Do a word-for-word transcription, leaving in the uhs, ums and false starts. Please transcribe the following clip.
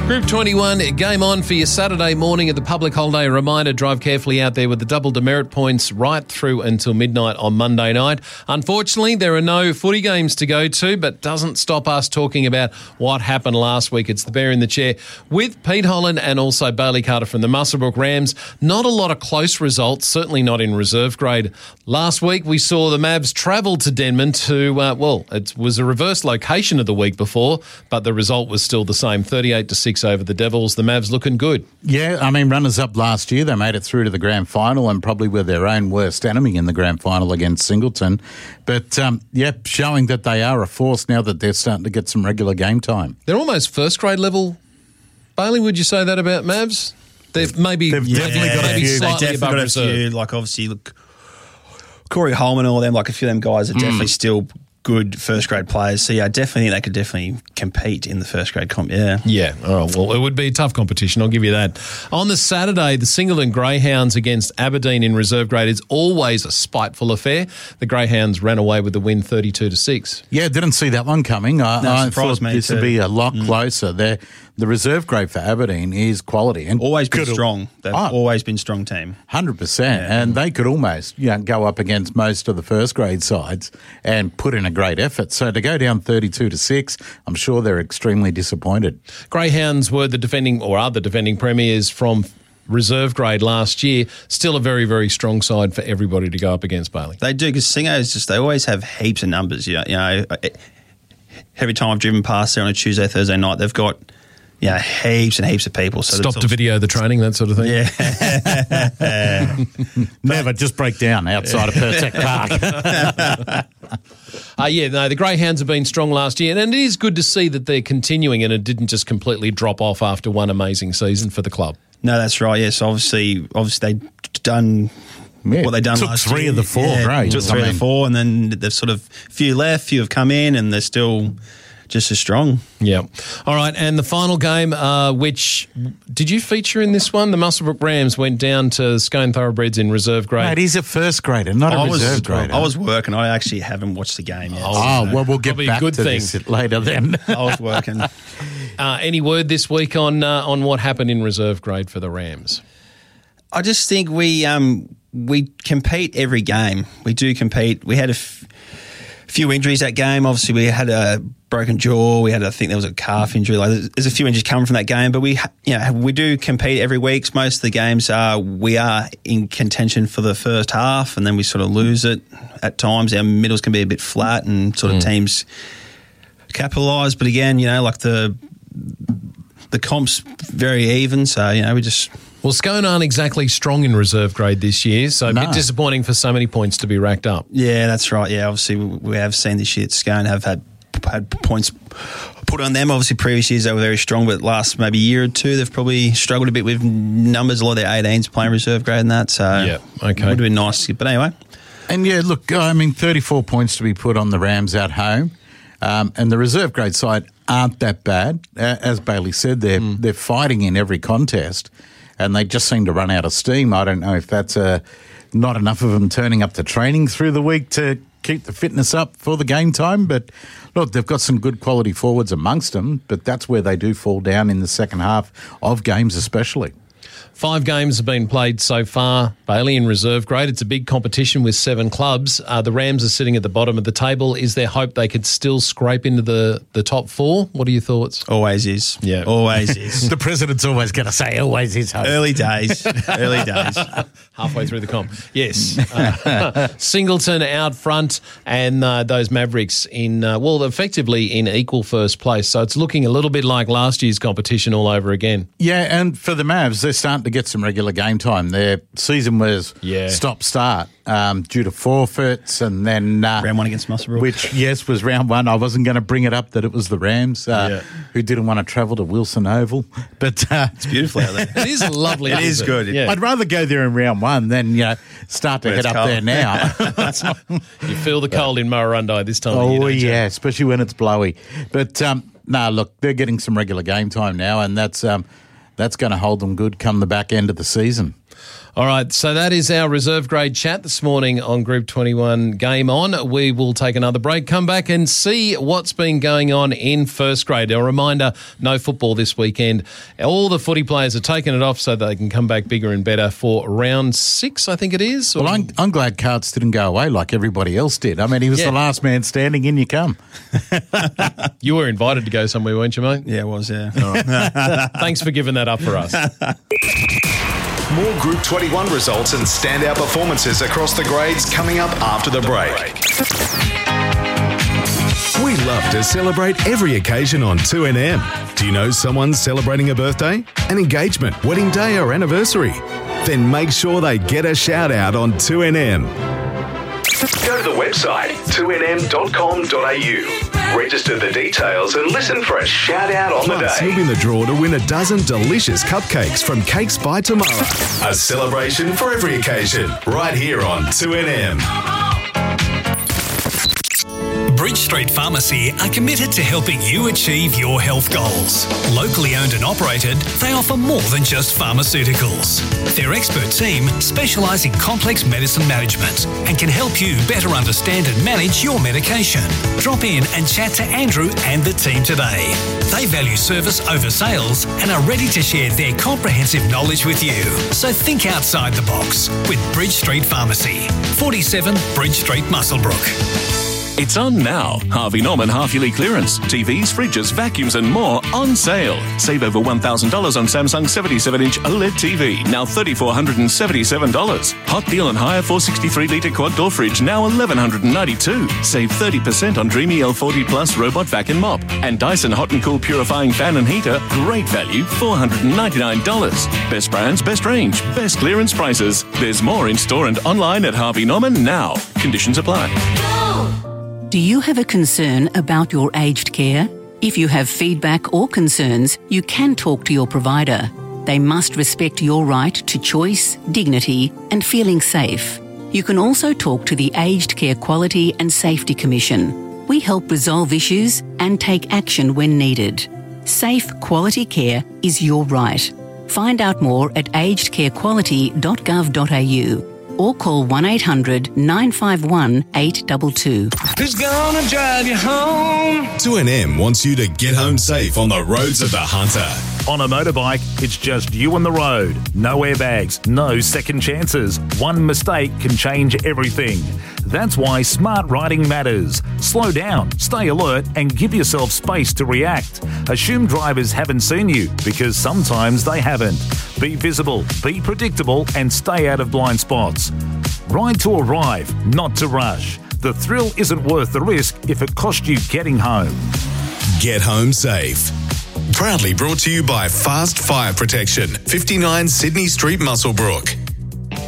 Group twenty-one, game on for your Saturday morning at the public holiday. A reminder, drive carefully out there with the double demerit points right through until midnight on Monday night. Unfortunately, there are no footy games to go to, but doesn't stop us talking about what happened last week. It's the Bear in the Chair with Pete Holland and also Bailey Carter from the Muswellbrook Rams. Not a lot of close results, certainly not in reserve grade. Last week, we saw the Mavs travel to Denman to, uh, well, it was a reverse location of the week before, but the result was still the same, thirty-eight to six over the Devils. The Mavs looking good. Yeah, I mean, runners-up last year, they made it through to the grand final and probably were their own worst enemy in the grand final against Singleton. But, um, yeah, showing that they are a force now that they're starting to get some regular game time. They're almost first-grade level. Bailey, would you say that about Mavs? They've maybe They've definitely yeah, got a maybe few. slightly They've above definitely got a reserve. few. Like, obviously, look, Corey Holman and all them, like a few of them guys are definitely still good first-grade players. So, yeah, I definitely think they could definitely compete in the first-grade comp, yeah. Yeah, oh, well, it would be a tough competition, I'll give you that. On the Saturday, the Singleton Greyhounds against Aberdeen in reserve grade is always a spiteful affair. The Greyhounds ran away with the win thirty-two to six. Yeah, didn't see that one coming. I, No, I surprised thought me this too. would be a lot closer. They're, the reserve grade for Aberdeen is quality. And Always been could- strong. They've Oh. always been strong team. one hundred percent. And they could almost you know, go up against most of the first grade sides and put in a great effort. So to go down thirty-two to six, I'm sure they're extremely disappointed. Greyhounds were the defending, or are the defending premiers from reserve grade last year. Still a very, very strong side for everybody to go up against, Bailey. They do, because Singos just, they always have heaps of numbers. You know, you know, every time I've driven past there on a Tuesday, Thursday night, they've got, you know, heaps and heaps of people. So Stop to video the training, that sort of thing. Yeah. Never just break down outside of Pertec Park. Uh, yeah, no, the Greyhounds have been strong last year, and it is good to see that they're continuing and it didn't just completely drop off after one amazing season for the club. No, that's right. Yes, obviously, obviously they done Yeah, what they done took last three year. of the four Yeah, grades. Took three I of mean- the four, and then there's sort of few left, few have come in, and they're still just as strong. Yeah. All right, and the final game, uh, which, did you feature in this one? The Muswellbrook Rams went down to Scone Thoroughbreds in reserve grade. Mate, he's a first grader, not a I was, reserve grader. I was working. I actually haven't watched the game yet. Oh, so well, we'll get Probably a back good to thing. this later then. I was working. Uh, any word this week on uh, on what happened in reserve grade for the Rams? I just think we um, we compete every game. We do compete. We had a f- few injuries that game. Obviously, we had a broken jaw. We had, I think, there was a calf injury. Like, there's, there's a few injuries coming from that game. But we, ha- you know, we do compete every week. Most of the games are we are in contention for the first half, and then we sort of lose it at times. Our middles can be a bit flat, and sort of teams capitalise. But again, you know, like the the comp's very even. So you know, we just. Well, Scone aren't exactly strong in reserve grade this year, so a No. bit disappointing for so many points to be racked up. Yeah, that's right. Yeah, obviously we we have seen this year at Scone have had had points put on them. Obviously, previous years they were very strong, but last maybe year or two they've probably struggled a bit with numbers. A lot of their eighteens playing reserve grade and that. So Yeah, okay. it would have been nice. But anyway, And yeah, look, I mean, thirty-four points to be put on the Rams at home. Um, and the reserve grade side aren't that bad. Uh, as Bailey said, they're, they're fighting in every contest and they just seem to run out of steam. I don't know if that's uh, not enough of them turning up to training through the week to keep the fitness up for the game time. But look, they've got some good quality forwards amongst them, but that's where they do fall down in the second half of games especially. Five games have been played so far, Bailey, in reserve grade. It's a big competition with seven clubs. Uh, the Rams are sitting at the bottom of the table. Is there hope they could still scrape into the, the top four? What are your thoughts? always is. Yeah. always is. The president's always going to say, always is hope. Early days, early days. Halfway through the comp. Yes. Uh, Singleton out front and uh, those Mavericks in, uh, well, effectively in equal first place. So it's looking a little bit like last year's competition all over again. Yeah, and for the Mavs, they're starting to get some regular game time. Their season was Yeah. stop-start um, due to forfeits and then... Uh, Round one against Muswellbrook. Which, yes, was round one. I wasn't going to bring it up that it was the Rams uh, Yeah. who didn't want to travel to Wilson Oval. But uh, It's beautiful out there. It is lovely. It isn't is good. Yeah. I'd rather go there in round one than you know, start to When head it's up there cold. now. You feel the cold in Murrurundi this time of year, Oh, don't you? yeah, especially when it's blowy. But, um, no, look, they're getting some regular game time now, and that's um, that's going to hold them good come the back end of the season. All right, so that is our reserve grade chat this morning on Group twenty-one Game On. We will take another break, come back and see what's been going on in first grade. A reminder, no football this weekend. All the footy players are taking it off so they can come back bigger and better for round six, I think it is. Well, I'm, I'm glad Carts didn't go away like everybody else did. I mean, he was Yeah. the last man standing, in you come. You were invited to go somewhere, weren't you, mate? Yeah, it was, yeah. Thanks for giving that up for us. More Group twenty-one results and standout performances across the grades coming up after the break. We love to celebrate every occasion on two N M. Do you know someone's celebrating a birthday, an engagement, wedding day or anniversary? Then make sure they get a shout out on two N M. Go to the website two n m dot com dot a u. Register the details and listen for a shout out on Plus, the day. you'll be in the draw to win a dozen delicious cupcakes from Cakes by Tomorrow. A celebration for every occasion, right here on two N M. Bridge Street Pharmacy are committed to helping you achieve your health goals. Locally owned and operated, they offer more than just pharmaceuticals. Their expert team specialise in complex medicine management and can help you better understand and manage your medication. Drop in and chat to Andrew and the team today. They value service over sales and are ready to share their comprehensive knowledge with you. So think outside the box with Bridge Street Pharmacy, forty-seven Bridge Street, Muswellbrook. It's on now. Harvey Norman half-yearly clearance. T Vs, fridges, vacuums and more on sale. Save over one thousand dollars on Samsung seventy-seven inch OLED T V, now three thousand four hundred seventy-seven dollars. Hot deal on higher four hundred sixty-three litre quad door fridge, now one thousand one hundred ninety-two dollars. Save thirty percent on Dreamy L forty Plus robot vac and mop. And Dyson Hot and Cool purifying fan and heater, great value, four hundred ninety-nine dollars. Best brands, best range, best clearance prices. There's more in store and online at Harvey Norman now. Conditions apply. Do you have a concern about your aged care? If you have feedback or concerns, you can talk to your provider. They must respect your right to choice, dignity, and feeling safe. You can also talk to the Aged Care Quality and Safety Commission. We help resolve issues and take action when needed. Safe, quality care is your right. Find out more at aged care quality dot gov dot a u or call one eight hundred nine five one eight two two. Who's gonna drive you home? two N M wants you to get home safe on the roads of the Hunter. On a motorbike, it's just you and the road. No airbags, no second chances. One mistake can change everything. That's why smart riding matters. Slow down, stay alert, and give yourself space to react. Assume drivers haven't seen you, because sometimes they haven't. Be visible, be predictable, and stay out of blind spots. Ride to arrive, not to rush. The thrill isn't worth the risk if it costs you getting home. Get home safe. Proudly brought to you by Fast Fire Protection, fifty-nine Sydney Street, Muswellbrook.